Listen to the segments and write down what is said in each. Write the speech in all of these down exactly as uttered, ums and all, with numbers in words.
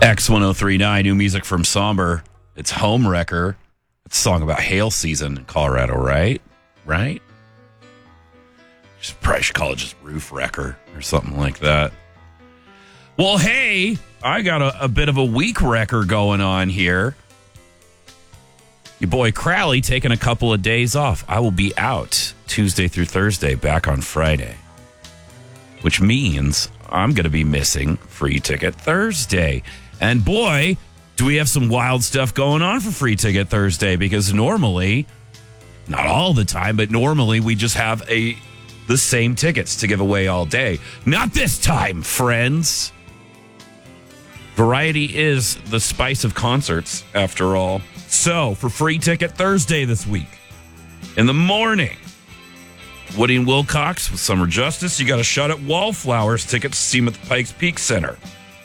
X ten thirty-nine, new music from Somber. It's Home Wrecker. It's a song about hail season in Colorado, right? Right? Just probably should call it just Roof Wrecker or something like that. Well, hey, I got a, a bit of a week wrecker going on here. Your boy Crowley taking a couple of days off. I will be out Tuesday through Thursday, back on Friday. Which means I'm going to be missing Free Ticket Thursday. And boy, do we have some wild stuff going on for Free Ticket Thursday, because normally, not all the time, but normally we just have a the same tickets to give away all day. Not this time, friends. Variety is the spice of concerts, after all. So, for Free Ticket Thursday this week, in the morning, Woody and Wilcox with Summer Justice. You got a shot at Wallflowers tickets to see them at the Pikes Peak Center.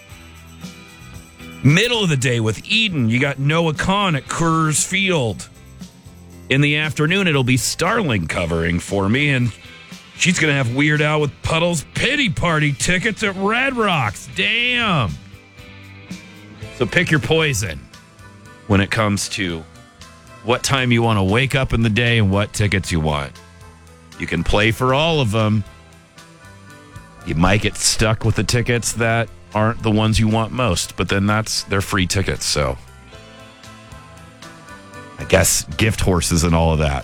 Middle of the day with Eden, you got Noah Kahn at Coors Field. In the afternoon, it'll be Starling covering for me, and she's going to have Weird Al with Puddle's Pity Party tickets at Red Rocks. Damn. So pick your poison when it comes to what time you want to wake up in the day and what tickets you want. You can play for all of them. You might get stuck with the tickets that aren't the ones you want most, but then that's they're free tickets, so I guess gift horses and all of that.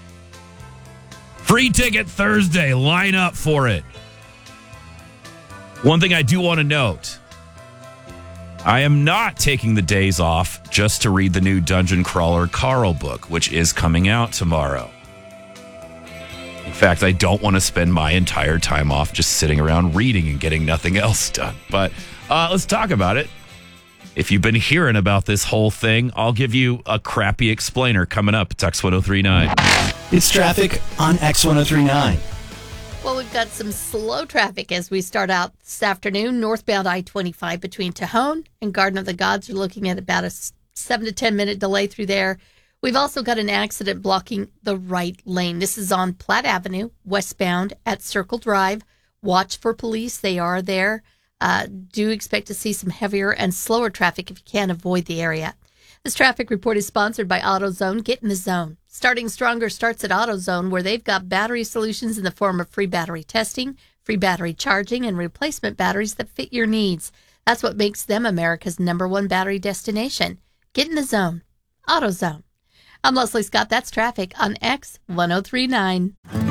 Free Ticket Thursday, line up for it. One thing I do want to note, I am not taking the days off just to read the new Dungeon Crawler Carl book, which is coming out tomorrow. In fact, I don't want to spend my entire time off just sitting around reading and getting nothing else done. But uh, let's talk about it. If you've been hearing about this whole thing, I'll give you a crappy explainer coming up. It's X ten thirty-nine. It's traffic on X ten thirty-nine. Well, we've got some slow traffic as we start out this afternoon. Northbound I twenty-five between Tejon and Garden of the Gods. You're looking at about a seven to ten minute delay through there. We've also got an accident blocking the right lane. This is on Platte Avenue, westbound at Circle Drive. Watch for police. They are there. Uh, do expect to see some heavier and slower traffic if you can avoid the area. This traffic report is sponsored by AutoZone. Get in the zone. Starting Stronger starts at AutoZone, where they've got battery solutions in the form of free battery testing, free battery charging, and replacement batteries that fit your needs. That's what makes them America's number one battery destination. Get in the zone. AutoZone. I'm Leslie Scott. That's traffic on X ten thirty-nine.